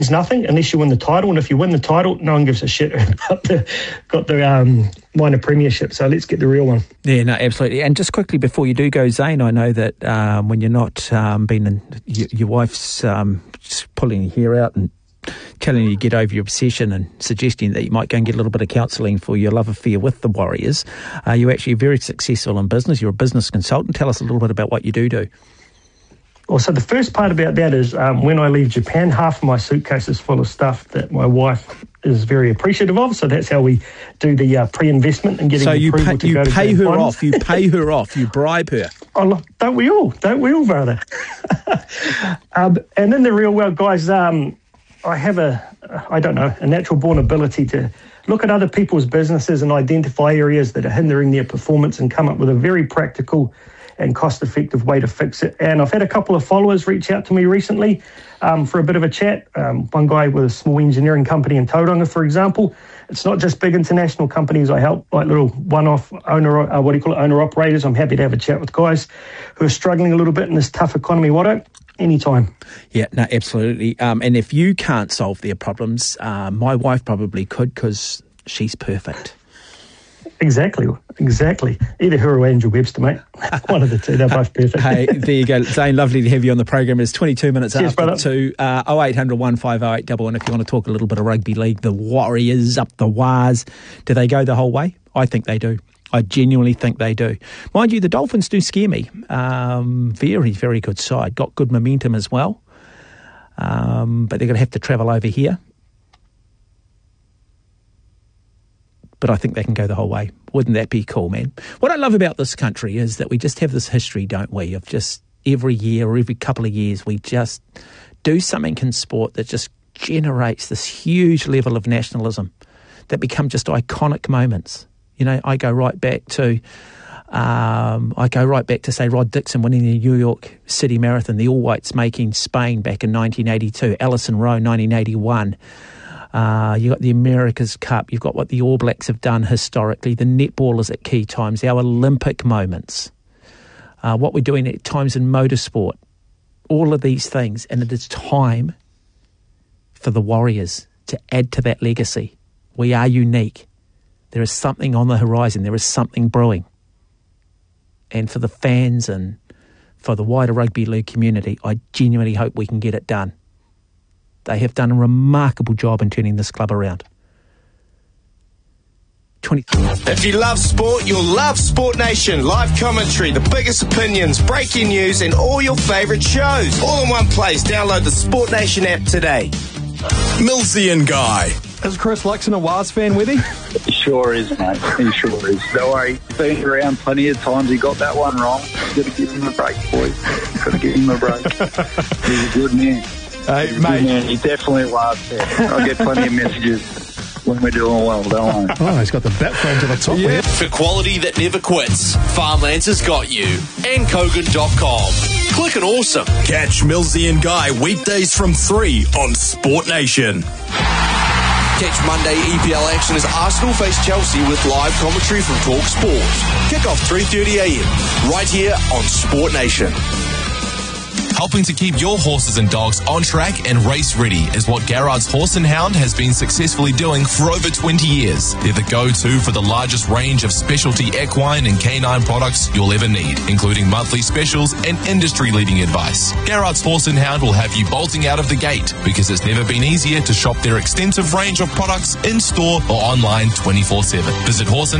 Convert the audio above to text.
nothing unless you win the title, and if you win the title, no one gives a shit about the minor premiership. So let's get the real one. Yeah, no, absolutely. And just quickly before you do go, Zane, I know that when you're not your wife's pulling your hair out and telling you to get over your obsession and suggesting that you might go and get a little bit of counselling for your love affair with the Warriors, you're actually very successful in business. You're a business consultant. Tell us a little bit about what you do. Well, so the first part about that is when I leave Japan, half of my suitcase is full of stuff that my wife is very appreciative of. So that's how we do the pre-investment and getting approval to go to pay her off. You pay her off. You bribe her. Oh, look, don't we all, brother? And in the real world, guys, I have a natural born ability to look at other people's businesses and identify areas that are hindering their performance and come up with a very practical and cost-effective way to fix it. And I've had a couple of followers reach out to me recently for a bit of a chat. One guy with a small engineering company in Tauranga, for example. It's not just big international companies I help, like little one-off owner-operators. I'm happy to have a chat with guys who are struggling a little bit in this tough economy. Anytime. Yeah, no, absolutely. And if you can't solve their problems, my wife probably could, because she's perfect. Exactly. Either her or Angel Webster, mate. One of the two. They're both perfect. Hey, there you go. Zane, lovely to have you on the program. It's 22 minutes Cheers, after 2. 0800 150 if you want to talk a little bit of rugby league. The Warriors up the wires. Do they go the whole way? I think they do. I genuinely think they do. Mind you, the Dolphins do scare me. Very, very good side. Got good momentum as well. But they're going to have to travel over here. But I think they can go the whole way. Wouldn't that be cool, man? What I love about this country is that we just have this history, don't we, of just every year or every couple of years we just do something in sport that just generates this huge level of nationalism that become just iconic moments. You know, I go right back to say Rod Dixon winning the New York City Marathon, the All Whites making Spain back in 1982, Alison Rowe 1981. You got the America's Cup. You've got what the All Blacks have done historically, the netballers at key times, our Olympic moments, what we're doing at times in motorsport, all of these things. And it is time for the Warriors to add to that legacy. We are unique. There is something on the horizon. There is something brewing. And for the fans and for the wider rugby league community, I genuinely hope we can get it done. They have done a remarkable job in turning this club around. If you love sport, you'll love Sport Nation. Live commentary, the biggest opinions, breaking news, and all your favourite shows. All in one place. Download the Sport Nation app today. Millsy and Guy. Is Chris Luxon a Waz fan, Withy? He sure is, mate. He sure is. Don't worry. He's been around plenty of times. He got that one wrong. You've got to give him a break, boys. Got to give him a break. He's a good man. Hey, mate. Man. He definitely loves it. I get plenty of messages when we're doing well, don't I? Oh, he's got the bat phone to the top. Yeah. For quality that never quits, Farmlands has got you. And Kogan.com. Click and awesome. Catch Millsy and Guy weekdays from 3 on Sport Nation. Catch Monday EPL action as Arsenal face Chelsea with live commentary from Talk Sport. Kick off 3:30am right here on Sport Nation. Helping to keep your horses and dogs on track and race ready is what Garrard's Horse and Hound has been successfully doing for over 20 years. They're the go-to for the largest range of specialty equine and canine products you'll ever need, including monthly specials and industry-leading advice. Garrard's Horse and Hound will have you bolting out of the gate because it's never been easier to shop their extensive range of products in-store or online 24/7. Visit